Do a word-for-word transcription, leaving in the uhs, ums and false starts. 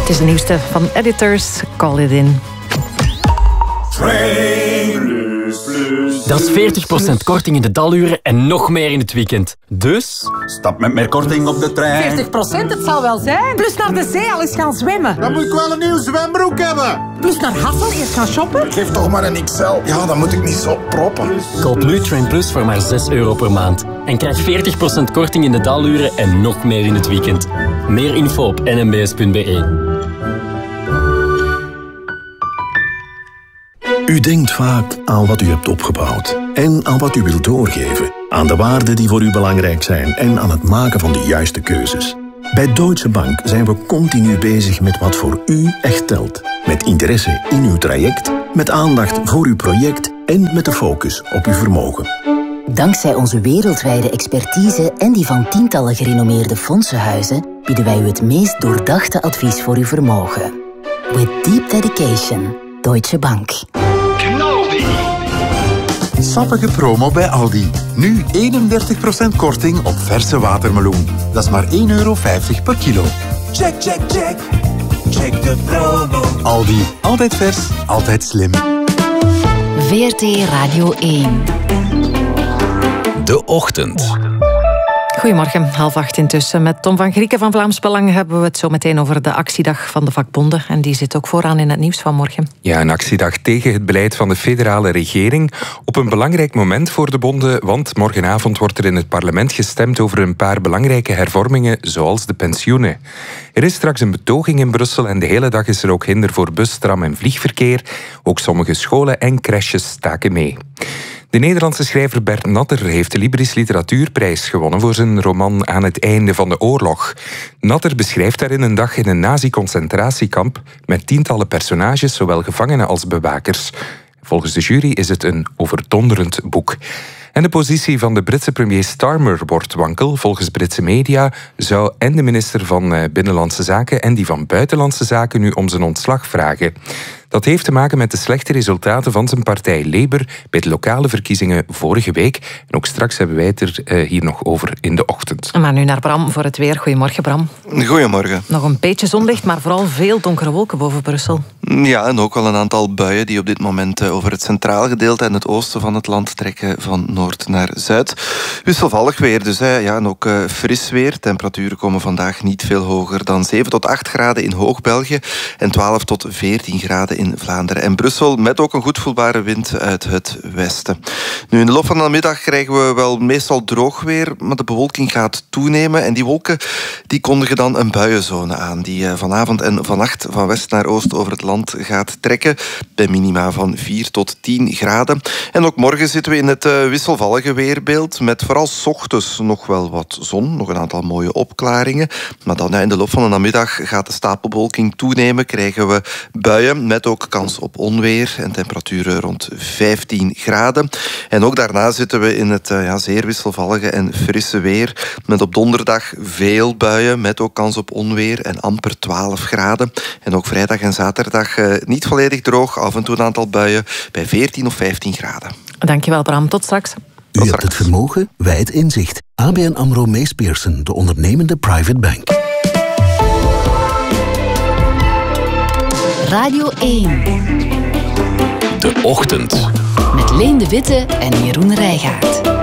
Het is de nieuwste van Editors. Call it in. Dat is veertig procent korting in de daluren en nog meer in het weekend. Dus... Stap met meer korting op de trein. veertig procent, het zal wel zijn. Plus naar de zee al eens gaan zwemmen. Dan moet ik wel een nieuw zwembroek hebben. Plus naar Hassel eerst gaan shoppen. Geef toch maar een X L. Ja, dan moet ik niet zo proppen. Koop nu Train Plus voor maar zes euro per maand. En krijg veertig procent korting in de daluren en nog meer in het weekend. Meer info op n m b s punt b e. U denkt vaak aan wat u hebt opgebouwd en aan wat u wilt doorgeven. Aan de waarden die voor u belangrijk zijn en aan het maken van de juiste keuzes. Bij Deutsche Bank zijn we continu bezig met wat voor u echt telt. Met interesse in uw traject, met aandacht voor uw project en met de focus op uw vermogen. Dankzij onze wereldwijde expertise en die van tientallen gerenommeerde fondsenhuizen bieden wij u het meest doordachte advies voor uw vermogen. With deep dedication, Deutsche Bank. Sappige promo bij Aldi. Nu eenendertig procent korting op verse watermeloen. Dat is maar één euro vijftig per kilo. Check, check, check. Check de promo. Aldi. Altijd vers, altijd slim. V R T Radio één. De Ochtend. Goedemorgen, half acht intussen. Met Tom van Grieken van Vlaams Belang hebben we het zo meteen over de actiedag van de vakbonden. En die zit ook vooraan in het nieuws van morgen. Ja, een actiedag tegen het beleid van de federale regering. Op een belangrijk moment voor de bonden, want morgenavond wordt er in het parlement gestemd over een paar belangrijke hervormingen, zoals de pensioenen. Er is straks een betoging in Brussel en de hele dag is er ook hinder voor bus, tram en vliegverkeer. Ook sommige scholen en crèches staken mee. De Nederlandse schrijver Bert Natter heeft de Libris Literatuurprijs gewonnen voor zijn roman Aan het einde van de oorlog. Natter beschrijft daarin een dag in een nazi-concentratiekamp met tientallen personages, zowel gevangenen als bewakers. Volgens de jury is het een overdonderend boek. En de positie van de Britse premier Starmer wordt wankel. Volgens Britse media zou en de minister van Binnenlandse Zaken en die van Buitenlandse Zaken nu om zijn ontslag vragen. Dat heeft te maken met de slechte resultaten van zijn partij Labour bij de lokale verkiezingen vorige week. En ook straks hebben wij het er uh, hier nog over in de ochtend. Maar nu naar Bram voor het weer. Goedemorgen, Bram. Goedemorgen. Nog een beetje zonlicht, maar vooral veel donkere wolken boven Brussel. Ja, en ook wel een aantal buien die op dit moment over het centraal gedeelte en het oosten van het land trekken van noord naar zuid. Wisselvallig weer dus, hè. Ja, en ook uh, fris weer. Temperaturen komen vandaag niet veel hoger dan zeven tot acht graden in Hoog-België en twaalf tot veertien graden in Vlaanderen en Brussel, met ook een goed voelbare wind uit het westen. Nu, in de loop van de middag krijgen we wel meestal droog weer, maar de bewolking gaat toenemen en die wolken die kondigen dan een buienzone aan, die vanavond en vannacht van west naar oost over het land gaat trekken, bij minima van vier tot tien graden. En ook morgen zitten we in het wisselvallige weerbeeld, met vooral 's ochtends nog wel wat zon, nog een aantal mooie opklaringen, maar dan in de loop van de namiddag gaat de stapelwolking toenemen, krijgen we buien met ook kans op onweer en temperaturen rond vijftien graden. En ook daarna zitten we in het uh, ja, zeer wisselvallige en frisse weer, met op donderdag veel buien met ook kans op onweer en amper twaalf graden. En ook vrijdag en zaterdag uh, niet volledig droog, af en toe een aantal buien bij veertien of vijftien graden. Dankjewel, Bram. Tot straks. U hebt het vermogen, wij het inzicht. A B N AMRO Mees Pierson, de ondernemende private bank. Radio één. De Ochtend. Met Leen de Witte en Jeroen Rijgaard.